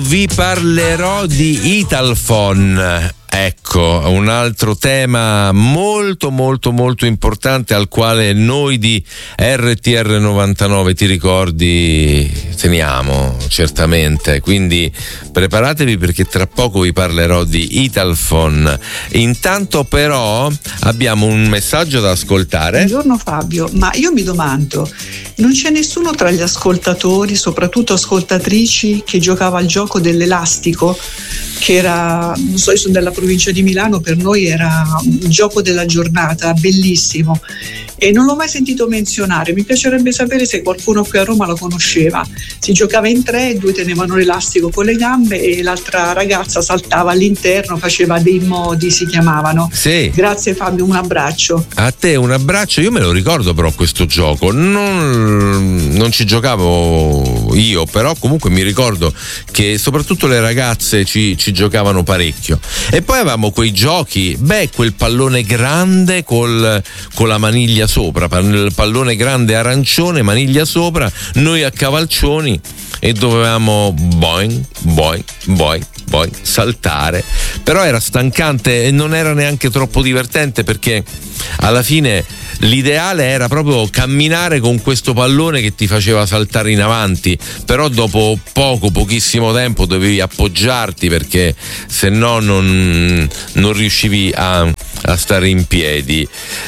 vi parlerò di Italfon. Ecco, un altro tema molto molto molto importante al quale noi di RTR 99, ti ricordi, teniamo certamente, quindi preparatevi perché tra poco vi parlerò di Italfon. Intanto però abbiamo un messaggio da ascoltare. Buongiorno Fabio, ma io mi domando, non c'è nessuno tra gli ascoltatori, soprattutto ascoltatrici, che giocava al gioco dell'elastico, che era, non so, io sono della provincia di Milano, per noi era un gioco della giornata, bellissimo, e non l'ho mai sentito menzionare. Mi piacerebbe sapere se qualcuno qui a Roma lo conosceva. Si giocava in 3, 2 tenevano l'elastico con le gambe e l'altra ragazza saltava all'interno, faceva dei modi, si chiamavano. Sì. Grazie Fabio, un abbraccio. A te un abbraccio. Io me lo ricordo però questo gioco, non ci giocavo io, però comunque mi ricordo che soprattutto le ragazze ci giocavano parecchio. E poi avevamo quei giochi, quel pallone grande con la maniglia sopra, pallone grande arancione, maniglia sopra, noi a cavalcioni, e dovevamo boing boing boing boing saltare. Però era stancante e non era neanche troppo divertente, perché alla fine l'ideale era proprio camminare con questo pallone che ti faceva saltare in avanti, però dopo pochissimo tempo dovevi appoggiarti, perché se no non riuscivi a stare in piedi.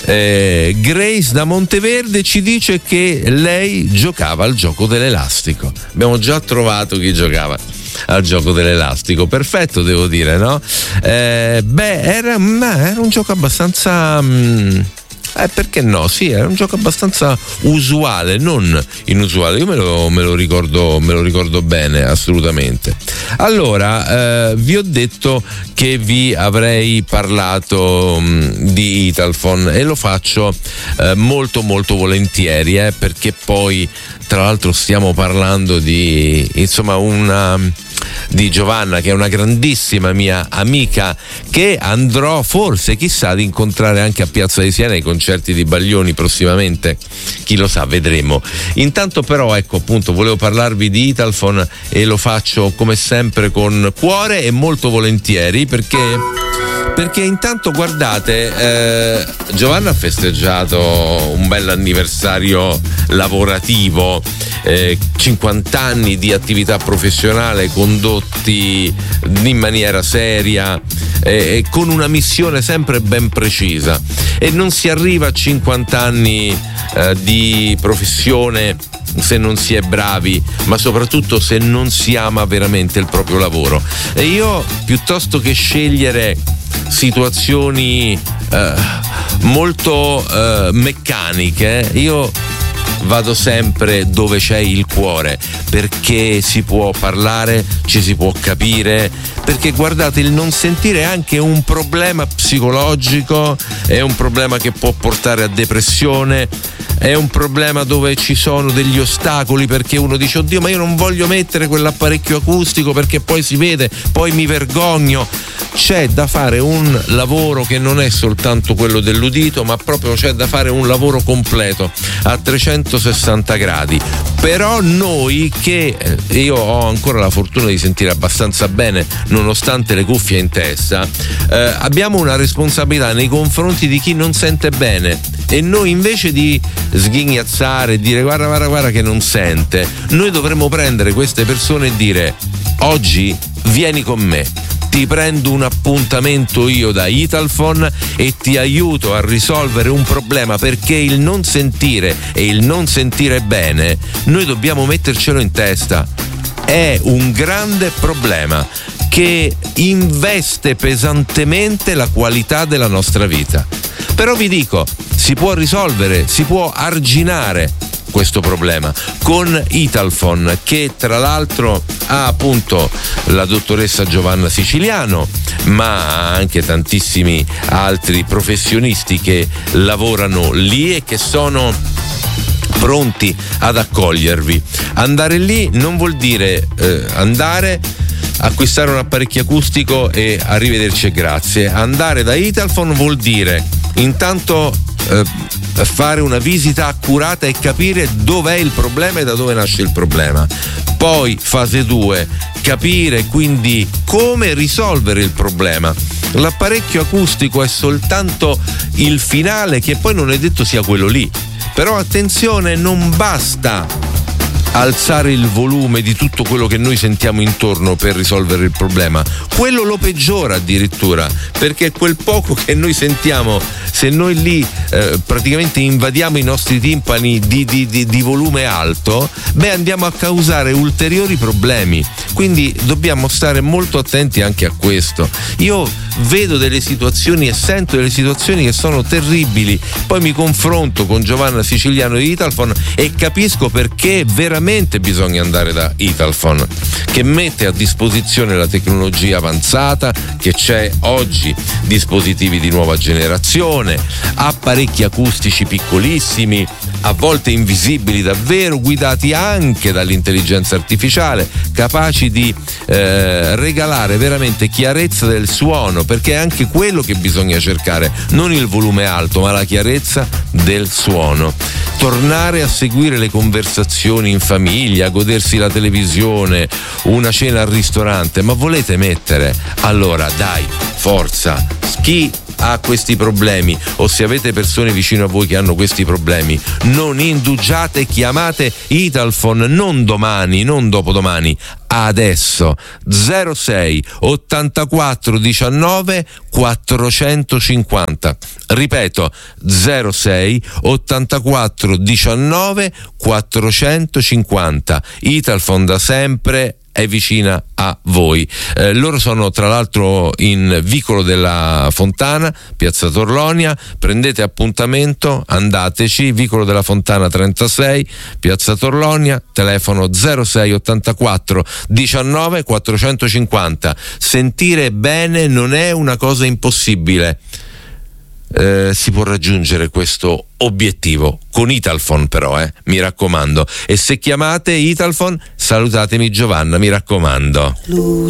Grace da Monteverde ci dice che lei giocava al gioco dell'elastico. Abbiamo già trovato chi giocava al gioco dell'elastico, perfetto, devo dire, no? Era un gioco abbastanza perché no? Sì, era un gioco abbastanza usuale, non inusuale. Io me lo ricordo bene, assolutamente. Allora, vi ho detto che vi avrei parlato di Italfon, e lo faccio molto molto volentieri, perché poi tra l'altro stiamo parlando di Giovanna, che è una grandissima mia amica, che andrò forse, chissà, ad incontrare anche a Piazza di Siena ai concerti di Baglioni prossimamente, chi lo sa, vedremo. Intanto però, ecco, appunto, volevo parlarvi di Italfon, e lo faccio come sempre con cuore e molto volentieri, perché intanto guardate, Giovanna ha festeggiato un bel anniversario lavorativo, 50 anni di attività professionale condotti in maniera seria, con una missione sempre ben precisa, e non si arriva a 50 anni di professione se non si è bravi, ma soprattutto se non si ama veramente il proprio lavoro. E io, piuttosto che scegliere situazioni molto meccaniche, io vado sempre dove c'è il cuore, perché si può parlare, ci si può capire, perché guardate, il non sentire è anche un problema psicologico, è un problema che può portare a depressione, è un problema dove ci sono degli ostacoli, perché uno dice: oddio, ma io non voglio mettere quell'apparecchio acustico perché poi si vede, poi mi vergogno. C'è da fare un lavoro che non è soltanto quello dell'udito, ma proprio c'è da fare un lavoro completo a 360 gradi. Però noi, che io ho ancora la fortuna di sentire abbastanza bene nonostante le cuffie in testa, abbiamo una responsabilità nei confronti di chi non sente bene, e noi, invece di sghignazzare e dire guarda che non sente, noi dovremmo prendere queste persone e dire: oggi vieni con me, ti prendo un appuntamento io da Italfon e ti aiuto a risolvere un problema, perché il non sentire e il non sentire bene noi dobbiamo mettercelo in testa. È un grande problema che investe pesantemente la qualità della nostra vita. Però vi dico, si può risolvere, si può arginare questo problema con Italfon, che tra l'altro ha appunto la dottoressa Giovanna Siciliano, ma anche tantissimi altri professionisti che lavorano lì e che sono pronti ad accogliervi. Andare lì non vuol dire acquistare un apparecchio acustico e arrivederci e grazie. Andare da Italfon vuol dire intanto fare una visita accurata e capire dov'è il problema e da dove nasce il problema. Poi fase 2, capire quindi come risolvere il problema. L'apparecchio acustico è soltanto il finale, che poi non è detto sia quello lì. Però attenzione, non basta alzare il volume di tutto quello che noi sentiamo intorno per risolvere il problema. Quello lo peggiora addirittura, perché quel poco che noi sentiamo, se noi lì praticamente invadiamo i nostri timpani di volume alto, andiamo a causare ulteriori problemi. Quindi dobbiamo stare molto attenti anche a questo. Io vedo delle situazioni e sento delle situazioni che sono terribili, poi mi confronto con Giovanna Siciliano di Italphone e capisco perché veramente bisogna andare da Italphone, che mette a disposizione la tecnologia avanzata che c'è oggi, dispositivi di nuova generazione, apparecchi acustici piccolissimi, a volte invisibili davvero, guidati anche dall'intelligenza artificiale, capaci di regalare veramente chiarezza del suono, perché è anche quello che bisogna cercare, non il volume alto ma la chiarezza del suono. Tornare a seguire le conversazioni in famiglia, godersi la televisione, una cena al ristorante, ma volete mettere? Allora dai, forza, chi ha questi problemi o se avete persone vicino a voi che hanno questi problemi, non indugiate, chiamate Italphone, non domani, non dopodomani, adesso. 06 84 19 450. Ripeto, 06 84 19 450. Italphone da sempre è vicina a voi. Loro sono tra l'altro in Vicolo della Fontana, Piazza Torlonia. Prendete appuntamento, andateci, Vicolo della Fontana 36, Piazza Torlonia, telefono 06 84 19 450. Sentire bene non è una cosa impossibile. Si può raggiungere questo obiettivo con Italphone, però mi raccomando. E se chiamate Italphone, salutatemi Giovanna, mi raccomando.